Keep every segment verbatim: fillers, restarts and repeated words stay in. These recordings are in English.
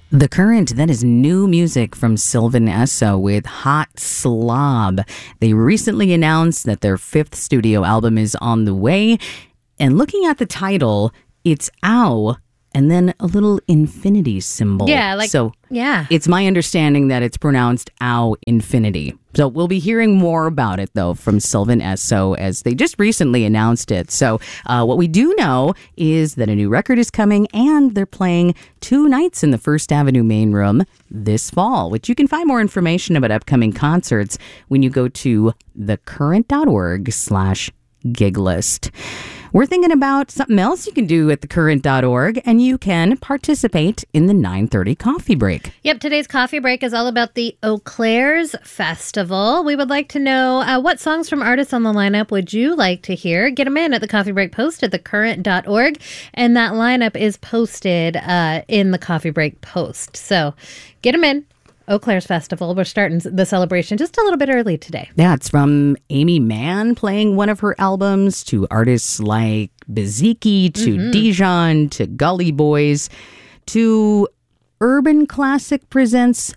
The Current, that is new music from Sylvan Esso with Hot Slob. They recently announced that their fifth studio album is on the way. And looking at the title, it's Ow, and then a little infinity symbol. Yeah, like, so yeah. It's my understanding that it's pronounced Ow Infinity. So we'll be hearing more about it, though, from Sylvan Esso as they just recently announced it. So uh, what we do know is that a new record is coming, and they're playing two nights in the First Avenue main room this fall, which you can find more information about upcoming concerts when you go to thecurrent.org slash gig list. We're thinking about something else you can do at thecurrent dot org, and you can participate in the nine thirty coffee break. Yep, today's coffee break is all about the Eau Claire's Festival. We would like to know uh, what songs from artists on the lineup would you like to hear? Get them in at the coffee break post at thecurrent dot org, and that lineup is posted uh, in the coffee break post. So get them in. Eau Claire's Festival. We're starting the celebration just a little bit early today. Yeah, it's from Amy Mann playing one of her albums to artists like Baziki, to mm-hmm. Dijon, to Gully Boys, to Urban Classic presents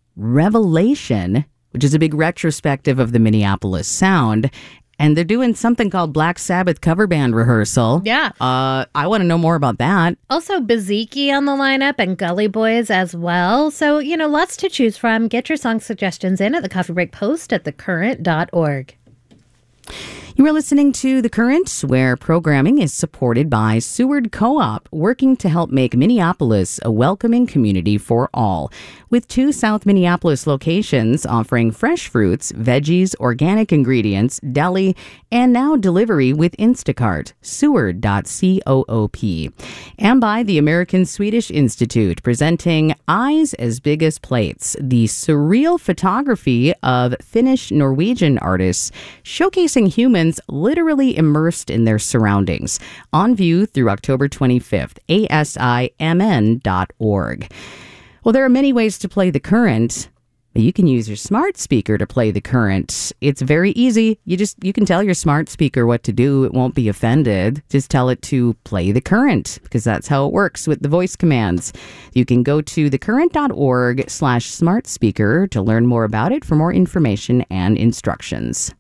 Revelation, which is a big retrospective of the Minneapolis sound. And they're doing something called Black Sabbath cover band rehearsal. Yeah. Uh, I want to know more about that. Also, Baziki on the lineup and Gully Boys as well. So, you know, lots to choose from. Get your song suggestions in at the Coffee Break Post at thecurrent dot org. You are listening to The Current, where programming is supported by Seward Co-op, working to help make Minneapolis a welcoming community for all. With two South Minneapolis locations offering fresh fruits, veggies, organic ingredients, deli, and now delivery with Instacart, seward dot coop. And by the American Swedish Institute, presenting Eyes as Big as Plates, the surreal photography of Finnish-Norwegian artists, showcasing humans literally immersed in their surroundings. On view through October twenty-fifth, A S I M N dot org. Well, there are many ways to play The Current. You can use your smart speaker to play The Current. It's very easy. You just you can tell your smart speaker what to do. It won't be offended. Just tell it to play The Current, because that's how it works with the voice commands. You can go to thecurrent dot org slash smart speaker to learn more about it for more information and instructions.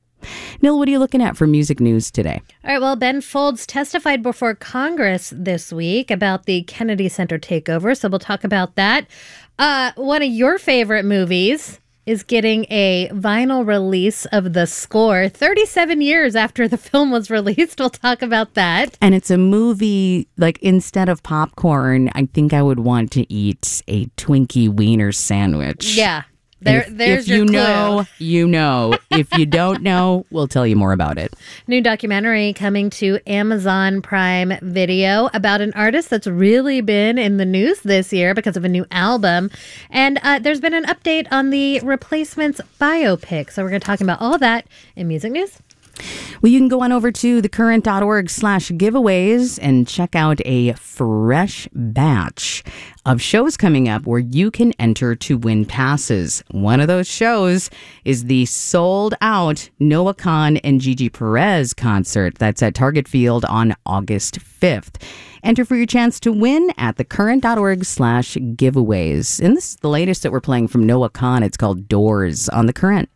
Neil, what are you looking at for music news today? All right, well, Ben Folds testified before Congress this week about the Kennedy Center takeover, so we'll talk about that. Uh, one of your favorite movies is getting a vinyl release of the score thirty-seven years after the film was released. We'll talk about that. And it's a movie, like, instead of popcorn, I think I would want to eat a Twinkie wiener sandwich. Yeah. There, if, there's if you your clue. know, you know. If you don't know, we'll tell you more about it. New documentary coming to Amazon Prime Video about an artist that's really been in the news this year because of a new album. And uh, there's been an update on the Replacements biopic. So we're going to talk about all that in music news. Well, you can go on over to thecurrent dot org slash giveaways and check out a fresh batch of shows coming up where you can enter to win passes. One of those shows is the sold-out Noah Kahan and Gigi Perez concert. That's at Target Field on August fifth. Enter for your chance to win at thecurrent dot org slash giveaways. And this is the latest that we're playing from Noah Kahan. It's called Doors on The Current.